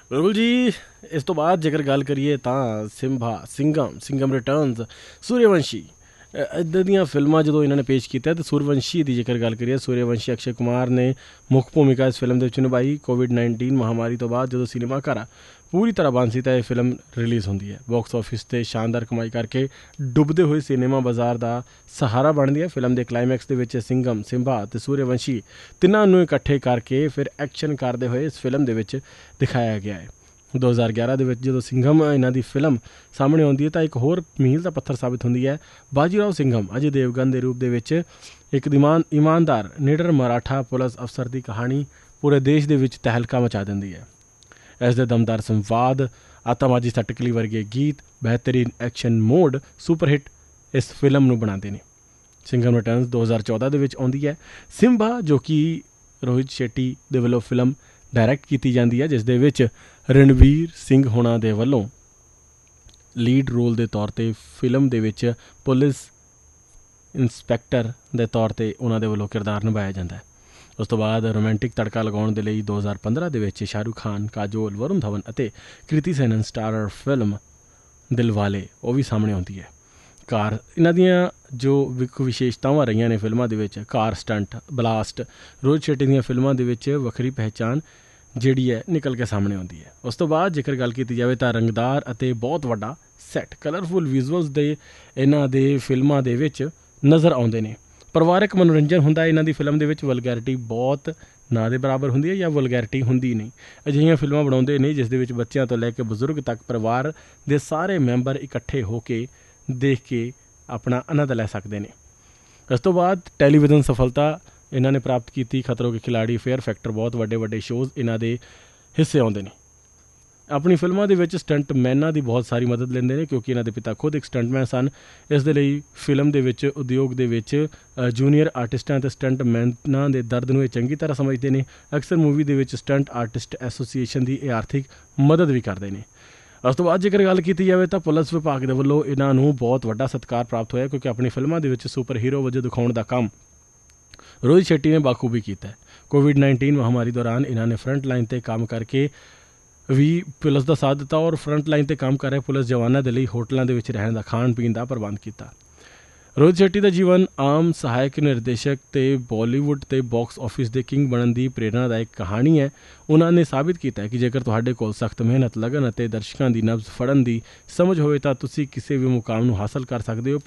ਬਿਲਕੁਲ ਜੀ। ਇਸ ਤੋਂ ਬਾਅਦ ਜੇਕਰ ਗੱਲ ਕਰੀਏ ਤਾਂ ਸਿੰਗਮ ਰਿਟਰਨਸ, ਸੂਰਯਵੰਸ਼ੀ, ਇੱਦਾਂ ਦੀਆਂ ਫਿਲਮਾਂ ਜਦੋਂ ਇਹਨਾਂ ਨੇ ਪੇਸ਼ ਕੀਤਾ ਅਤੇ ਸੂਰਯਵੰਸ਼ੀ ਦੀ ਜੇਕਰ ਗੱਲ ਕਰੀਏ, ਸੂਰਯਵੰਸ਼ੀ ਅਕਸ਼ੇ ਕੁਮਾਰ ਨੇ ਮੁੱਖ ਭੂਮਿਕਾ ਇਸ ਫਿਲਮ ਦੇ ਵਿੱਚ ਨਿਭਾਈ। ਕੋਵਿਡ-19 ਮਹਾਮਾਰੀ ਤੋਂ ਬਾਅਦ ਜਦੋਂ ਸਿਨੇਮਾ ਘਰ ਪੂਰੀ ਤਰ੍ਹਾਂ ਬੰਦ ਸੀ ਤਾਂ ਇਹ ਫਿਲਮ ਰਿਲੀਜ਼ ਹੁੰਦੀ ਹੈ। ਬਾਕਸ ਆਫਿਸ 'ਤੇ ਸ਼ਾਨਦਾਰ ਕਮਾਈ ਕਰਕੇ ਡੁੱਬਦੇ ਹੋਏ ਸਿਨੇਮਾ ਬਾਜ਼ਾਰ ਦਾ ਸਹਾਰਾ ਬਣਦੀ ਹੈ। ਫਿਲਮ ਦੇ ਕਲਾਈਮੈਕਸ ਦੇ ਵਿੱਚ ਸਿੰਘਮ, ਸਿੰਬਾ ਅਤੇ ਸੂਰਯਵੰਸ਼ੀ ਤਿੰਨਾਂ ਨੂੰ ਇਕੱਠੇ ਕਰਕੇ ਫਿਰ ਐਕਸ਼ਨ ਕਰਦੇ ਹੋਏ ਇਸ ਫਿਲਮ ਦੇ ਵਿੱਚ ਦਿਖਾਇਆ ਗਿਆ ਹੈ। 2011 ਦੇ ਵਿੱਚ ਜਦੋਂ ਸਿੰਘਮ ਇਹਨਾਂ ਦੀ ਫਿਲਮ ਸਾਹਮਣੇ ਆਉਂਦੀ ਹੈ ਤਾਂ ਇੱਕ ਹੋਰ ਮੀਲ ਦਾ ਪੱਥਰ ਸਾਬਿਤ ਹੁੰਦੀ ਹੈ। ਬਾਜੀਰਾਓ ਸਿੰਘਮ ਅਜੇ ਦੇਵਗਨ ਦੇ ਰੂਪ ਦੇ ਵਿੱਚ ਇੱਕ ਇਮਾਨਦਾਰ ਨਿਡਰ ਮਰਾਠਾ ਪੁਲਿਸ ਅਫਸਰ ਦੀ ਕਹਾਣੀ ਪੂਰੇ ਦੇਸ਼ ਦੇ ਵਿੱਚ ਤਹਿਲਕਾ ਮਚਾ ਦਿੰਦੀ ਹੈ। ਇਸ ਦੇ ਦਮਦਾਰ ਸੰਵਾਦ, ਆਤਮਾਜੀ ਸਟਕਲੀ ਵਰਗੇ ਗੀਤ, ਬਿਹਤਰੀਨ ਐਕਸ਼ਨ ਮੋਡ ਸੁਪਰ ਹਿੱਟ ਇਸ ਫਿਲਮ ਨੂੰ ਬਣਾਉਂਦੇ ਨੇ। ਸਿੰਘਮ ਰਿਟਰਨਸ 2014 ਦੇ ਵਿੱਚ ਆਉਂਦੀ ਹੈ। ਸਿੰਬਾ ਜੋ ਕਿ ਰੋਹਿਤ ਸ਼ੈਟੀ ਦੇ ਵੱਲੋਂ ਫਿਲਮ ਡਾਇਰੈਕਟ ਕੀਤੀ ਜਾਂਦੀ ਹੈ, ਜਿਸ ਦੇ ਵਿੱਚ ਰਣਵੀਰ ਸਿੰਘ ਹੋਣਾ ਦੇ ਵੱਲੋਂ ਲੀਡ ਰੋਲ ਦੇ ਤੌਰ 'ਤੇ ਫਿਲਮ ਦੇ ਵਿੱਚ ਪੁਲਿਸ ਇੰਸਪੈਕਟਰ ਦੇ ਤੌਰ 'ਤੇ ਉਹਨਾਂ ਦੇ ਵੱਲੋਂ ਕਿਰਦਾਰ ਨਿਭਾਇਆ ਜਾਂਦਾ ਹੈ। ਉਸ ਤੋਂ ਬਾਅਦ ਰੋਮਾਂਟਿਕ ਤੜਕਾ ਲਗਾਉਣ ਦੇ ਲਈ 2015 ਦੇ ਵਿੱਚ ਸ਼ਾਹਰੁਖ ਖਾਨ, ਕਾਜੋਲ, ਵਰੁਣ ਧਵਨ ਅਤੇ ਕ੍ਰਿਤੀ ਸੈਨਨ ਸਟਾਰਰ ਫਿਲਮ ਦਿਲਵਾਲੇ ਉਹ ਵੀ ਸਾਹਮਣੇ ਆਉਂਦੀ ਹੈ। ਕਾਰ ਇਹਨਾਂ ਦੀਆਂ ਜੋ ਵਿਸ਼ੇਸ਼ਤਾਵਾਂ ਰਹੀਆਂ ਨੇ ਫਿਲਮਾਂ ਦੇ ਵਿੱਚ, ਕਾਰ ਸਟੰਟ, ਬਲਾਸਟ, ਰੋਹਿਤ ਸ਼ੈਟੀ ਦੀਆਂ ਫਿਲਮਾਂ ਦੇ ਵਿੱਚ ਵੱਖਰੀ ਪਹਿਚਾਣ ਜਿਹੜੀ ਹੈ ਨਿਕਲ ਕੇ ਸਾਹਮਣੇ ਆਉਂਦੀ ਹੈ। ਉਸ ਤੋਂ ਬਾਅਦ ਜੇਕਰ ਗੱਲ ਕੀਤੀ ਜਾਵੇ ਤਾਂ ਰੰਗਦਾਰ ਅਤੇ ਬਹੁਤ ਵੱਡਾ ਸੈੱਟ, ਕਲਰਫੁਲ ਵਿਜ਼ੂਅਲਸ ਦੇ ਇਹਨਾਂ ਦੇ ਫਿਲਮਾਂ ਦੇ ਵਿੱਚ ਨਜ਼ਰ ਆਉਂਦੇ ਨੇ। ਪਰਿਵਾਰਕ ਮਨੋਰੰਜਨ ਹੁੰਦਾ ਇਹਨਾਂ ਦੀ ਫਿਲਮ ਦੇ ਵਿੱਚ। ਵਲਗੈਰਿਟੀ ਬਹੁਤ ਨਾ ਦੇ ਬਰਾਬਰ ਹੁੰਦੀ ਹੈ ਜਾਂ ਵਲਗੈਰਿਟੀ ਹੁੰਦੀ ਨਹੀਂ। ਅਜਿਹੀਆਂ ਫਿਲਮਾਂ ਬਣਾਉਂਦੇ ਨੇ ਜਿਸ ਦੇ ਵਿੱਚ ਬੱਚਿਆਂ ਤੋਂ ਲੈ ਕੇ ਬਜ਼ੁਰਗ ਤੱਕ ਪਰਿਵਾਰ ਦੇ ਸਾਰੇ ਮੈਂਬਰ ਇਕੱਠੇ ਹੋ ਕੇ ਦੇਖ ਕੇ ਆਪਣਾ ਆਨੰਦ ਲੈ ਸਕਦੇ ਨੇ। ਇਸ ਤੋਂ ਬਾਅਦ ਟੈਲੀਵਿਜ਼ਨ ਸਫਲਤਾ ਇਹਨਾਂ ਨੇ ਪ੍ਰਾਪਤ ਕੀਤੀ। ਖਤਰੋਂ ਕੇ ਖਿਲਾੜੀ, ਫੇਅਰ ਫੈਕਟਰ, ਬਹੁਤ ਵੱਡੇ ਵੱਡੇ ਸ਼ੋਜ਼ ਇਹਨਾਂ ਦੇ ਹਿੱਸੇ ਆਉਂਦੇ ਨੇ। ਆਪਣੀ ਫਿਲਮਾਂ ਦੇ ਵਿੱਚ ਸਟੰਟਮੈਨਾਂ ਦੀ ਬਹੁਤ ਸਾਰੀ ਮਦਦ ਲੈਂਦੇ ਨੇ ਕਿਉਂਕਿ ਇਹਨਾਂ ਦੇ ਪਿਤਾ ਖੁਦ ਇੱਕ ਸਟੰਟਮੈਨ ਸਨ। ਇਸ ਦੇ ਲਈ ਫਿਲਮ ਦੇ ਵਿੱਚ ਉਦਯੋਗ ਦੇ ਵਿੱਚ ਜੂਨੀਅਰ ਆਰਟਿਸਟਾਂ ਅਤੇ ਸਟੰਟਮੈਨਾਂ ਦੇ ਦਰਦ ਨੂੰ ਇਹ ਚੰਗੀ ਤਰ੍ਹਾਂ ਸਮਝਦੇ ਨੇ। ਅਕਸਰ ਮੂਵੀ ਦੇ ਵਿੱਚ ਸਟੰਟ ਆਰਟਿਸਟ ਐਸੋਸੀਏਸ਼ਨ ਦੀ ਇਹ ਆਰਥਿਕ ਮਦਦ ਵੀ ਕਰਦੇ ਨੇ। ਉਸ ਤੋਂ ਬਾਅਦ ਜੇਕਰ ਗੱਲ ਕੀਤੀ ਜਾਵੇ ਤਾਂ ਪੁਲਿਸ ਵਿਭਾਗ ਦੇ ਵੱਲੋਂ ਇਹਨਾਂ ਨੂੰ ਬਹੁਤ ਵੱਡਾ ਸਤਿਕਾਰ ਪ੍ਰਾਪਤ ਹੋਇਆ ਕਿਉਂਕਿ ਆਪਣੀ ਫਿਲਮਾਂ ਦੇ ਵਿੱਚ ਸੁਪਰ ਹੀਰੋ ਵਜੋਂ ਦਿਖਾਉਣ ਦਾ ਕੰਮ ਰੋਹਿਤ ਸ਼ੈਟੀ ਨੇ ਬਾਖੂਬੀ ਕੀਤਾ ਹੈ। ਕੋਵਿਡ-19 ਮਹਾਮਾਰੀ ਦੌਰਾਨ ਇਹਨਾਂ ਨੇ ਫਰੰਟ ਲਾਈਨ 'ਤੇ ਕੰਮ ਕਰਕੇ ਵੀ ਪੁਲਿਸ ਦਾ ਸਾਥ ਦਿੱਤਾ ਔਰ ਫਰੰਟ ਲਾਈਨ 'ਤੇ ਕੰਮ ਕਰ ਰਹੇ ਪੁਲਿਸ ਜਵਾਨਾਂ ਦੇ ਲਈ ਹੋਟਲਾਂ ਦੇ ਵਿੱਚ ਰਹਿਣ ਦਾ, ਖਾਣ ਪੀਣ ਦਾ ਪ੍ਰਬੰਧ ਕੀਤਾ। ਰੋਹਿਤ ਸ਼ੈਟੀ ਦਾ ਜੀਵਨ ਆਮ ਸਹਾਇਕ ਨਿਰਦੇਸ਼ਕ ਤੇ ਬਾਲੀਵੁੱਡ ਤੇ ਬਾਕਸ ਆਫਿਸ ਦੇ ਕਿੰਗ ਬਣਨ ਦੀ ਪ੍ਰੇਰਨਾਦਾਇਕ ਕਹਾਣੀ ਹੈ। ਉਹਨਾਂ ਨੇ ਸਾਬਿਤ ਕੀਤਾ ਹੈ ਕਿ ਜੇਕਰ ਤੁਹਾਡੇ ਕੋਲ ਸਖਤ ਮਿਹਨਤ, ਲਗਨ ਅਤੇ ਦਰਸ਼ਕਾਂ ਦੀ ਨਬਜ਼ ਫੜਨ ਦੀ ਸਮਝ ਹੋਵੇ ਤਾਂ ਤੁਸੀਂ ਕਿਸੇ ਵੀ ਮੁਕਾਮ ਨੂੰ ਹਾਸਲ ਕਰ ਸਕਦੇ ਹੋ।